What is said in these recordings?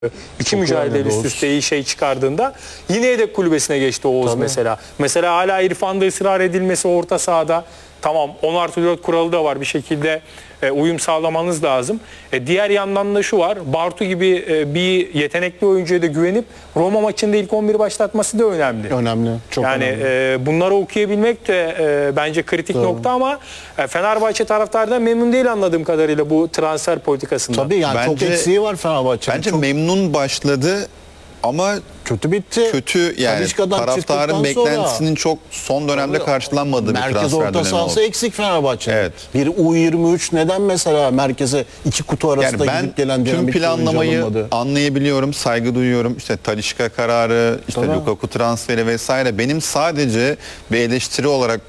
İki mücadele üst üste iyi şey çıkardığında yine yedek kulübesine geçti Oğuz mesela. Mesela hala İrfan'da ısrar edilmesi orta sahada. Tamam 10+4 kuralı da var bir şekilde uyum sağlamanız lazım. Diğer yandan da şu var. Bartu gibi bir yetenekli oyuncuya da güvenip Roma maçında ilk 11 başlatması da önemli. Önemli. Çok yani önemli. Bunları okuyabilmek de bence kritik nokta ama Fenerbahçe taraftarından memnun değil anladığım kadarıyla bu transfer politikasından. Tabii yani Bence, çok eksiği var Fenerbahçe'nin. Bence çok memnun başladı ama kötü bitti. kötü yani Talisca'dan taraftarın beklentisinin sonra, çok son dönemde karşılanmadığı bir transfer merkez orta dönemi sahası oldu. eksik Fenerbahçe'nin. Evet. Bir U23 neden mesela merkeze iki kutu arasında Yani gidip gelen ben tüm dinamik bir oyuncu planlamayı alınmadı? anlayabiliyorum, saygı duyuyorum. İşte Talisca kararı, işte Tabii. Lukaku transferi vesaire. Benim sadece bir eleştiri olarak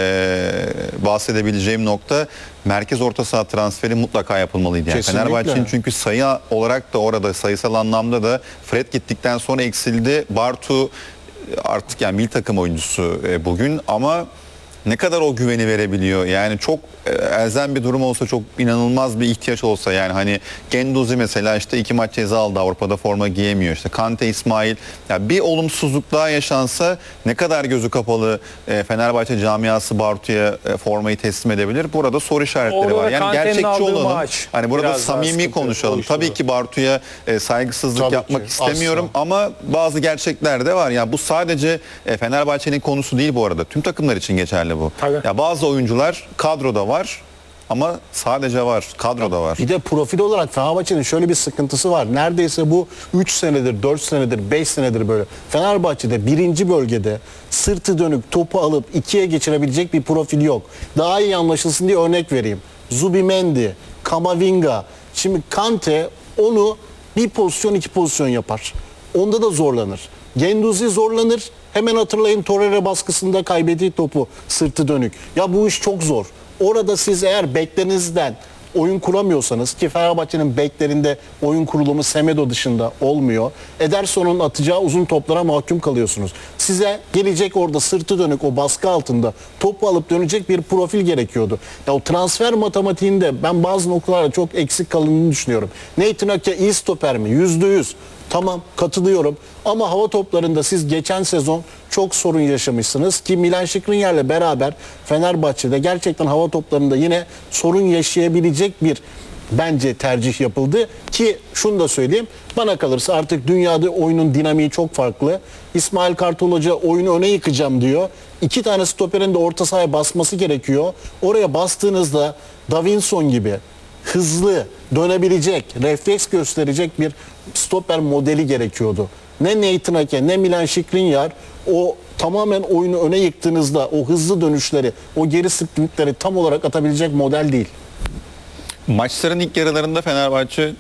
bahsedebileceğim nokta merkez orta saha transferi mutlaka yapılmalıydı. Yani Kesinlikle. Fenerbahçe'nin çünkü sayı olarak da orada sayısal anlamda da Fred gittikten sonra eksildi. Bartu artık yani milli takım oyuncusu bugün ama ne kadar o güveni verebiliyor? Yani çok elzem bir durum olsa, çok inanılmaz bir ihtiyaç olsa yani hani Guendouzi mesela işte 2 maç ceza aldı, Avrupa'da forma giyemiyor. İşte Kante, İsmail, yani bir olumsuzluk daha yaşansa ne kadar gözü kapalı Fenerbahçe camiası Bartu'ya formayı teslim edebilir? Burada soru işaretleri Orada var. Yani Kante'nin gerçekçi aldığı olalım. maç Hani burada biraz daha samimi sıkıntı konuşalım. oluşturdu. Tabii ki Bartu'ya saygısızlık Tabii yapmak ki, istemiyorum asla. ama bazı gerçekler de var. Yani bu sadece Fenerbahçe'nin konusu değil bu arada. Tüm takımlar için geçerli bu. Tabii. Ya bazı oyuncular kadroda var ama sadece var. Kadroda var. Bir de profil olarak Fenerbahçe'nin şöyle bir sıkıntısı var. Neredeyse bu 3 senedir, 4 senedir, 5 senedir böyle. Fenerbahçe'de birinci bölgede sırtı dönük topu alıp ikiye geçirebilecek bir profil yok. Daha iyi anlaşılsın diye örnek vereyim. Zubimendi, Kamavinga. Şimdi Kante onu bir pozisyon iki pozisyon yapar. Onda da zorlanır. Guendouzi zorlanır. Hemen hatırlayın Torreira baskısında kaybettiği topu sırtı dönük. Ya bu iş çok zor. Orada siz eğer beklerinizden oyun kuramıyorsanız ki Fenerbahçe'nin beklerinde oyun kurulumu Semedo dışında olmuyor. Ederson'un atacağı uzun toplara mahkum kalıyorsunuz. Size gelecek orada sırtı dönük o baskı altında topu alıp dönecek bir profil gerekiyordu. Ya o transfer matematiğinde ben bazı noktalarda çok eksik kalındığını düşünüyorum. Nathan Ake iyi stoper mi? %100. Tamam katılıyorum ama hava toplarında siz geçen sezon çok sorun yaşamışsınız ki Milan Skriniar'la beraber Fenerbahçe'de gerçekten hava toplarında yine sorun yaşayabilecek bir bence tercih yapıldı ki şunu da söyleyeyim bana kalırsa artık dünyada oyunun dinamiği çok farklı. İsmail Kartal Hoca oyunu öne yıkacağım diyor. 2 tane stoperin de orta sahaya basması gerekiyor. Oraya bastığınızda Davinson gibi hızlı dönebilecek, refleks gösterecek bir stoper modeli gerekiyordu. Ne Nathan Ake ne Milan Skriniar o tamamen oyunu öne yıktığınızda o hızlı dönüşleri, o geri sprintleri tam olarak atabilecek model değil. Maçların ilk yarılarında Fenerbahçe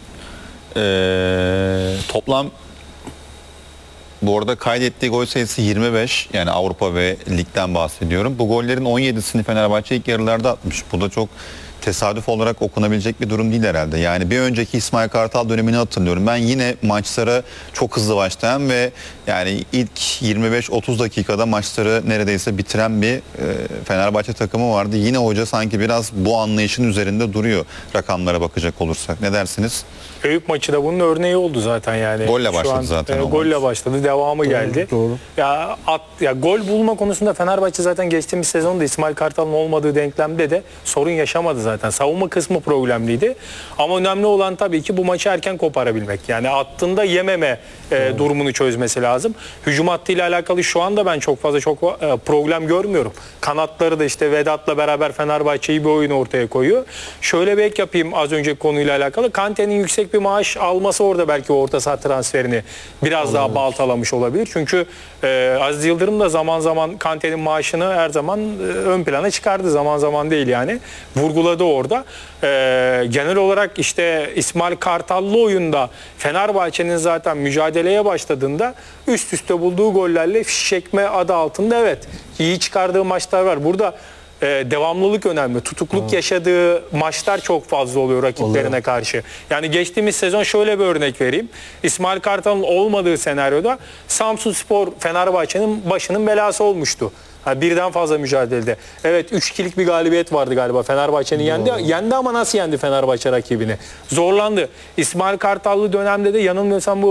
toplam bu arada kaydettiği gol sayısı 25. Yani Avrupa ve ligden bahsediyorum. Bu gollerin 17'sini Fenerbahçe ilk yarılarda atmış. Bu da çok tesadüf olarak okunabilecek bir durum değil herhalde. Yani bir önceki İsmail Kartal dönemini hatırlıyorum. Ben yine maçlara çok hızlı başlayan ve yani ilk 25-30 dakikada maçları neredeyse bitiren bir Fenerbahçe takımı vardı. Yine hoca sanki biraz bu anlayışın üzerinde duruyor rakamlara bakacak olursak. Ne dersiniz? Eyüp maçı da bunun örneği oldu zaten yani. Golle Şu başladı an, zaten o golle maç. başladı, devamı geldi. Doğru. Ya gol bulma konusunda Fenerbahçe zaten geçtiğimiz sezonda İsmail Kartal'ın olmadığı denklemde de sorun yaşamadı zaten. Savunma kısmı problemliydi. Ama önemli olan tabii ki bu maçı erken koparabilmek. Yani attığında yememe durumunu çözmesi lazım. Hücum hattıyla alakalı şu anda ben çok fazla problem görmüyorum. Kanatları da işte Vedat'la beraber Fenerbahçe'yi bir oyun ortaya koyuyor. Şöyle bir ek yapayım az önceki konuyla alakalı. Kante'nin yüksek bir maaş alması orada belki orta saha transferini biraz daha baltalamış olabilir. Çünkü Aziz Yıldırım da zaman zaman Kante'nin maaşını her zaman ön plana çıkardı. Zaman zaman değil yani. Vurguladı orada. Genel olarak işte İsmail Kartallı oyunda Fenerbahçe'nin zaten mücadeleye başladığında üst üste bulduğu gollerle fiş çekme adı altında evet iyi çıkardığı maçlar var. Burada devamlılık önemli. Tutukluk yaşadığı maçlar çok fazla oluyor rakiplerine karşı. Yani geçtiğimiz sezon şöyle bir örnek vereyim. İsmail Kartal'ın olmadığı senaryoda Samsunspor Fenerbahçe'nin başının belası olmuştu. Ha, birden fazla mücadelede. Evet 3-2'lik bir galibiyet vardı galiba. Fenerbahçe'nin yendi ama nasıl yendi Fenerbahçe rakibini? Zorlandı. İsmail Kartallı dönemde de yanılmıyorsam bu